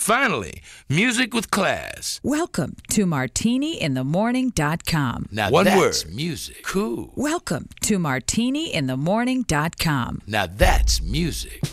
Finally, music with class. Welcome to martiniinthemorning.com. Now one word, music. Cool. Welcome to martiniinthemorning.com. Now that's music.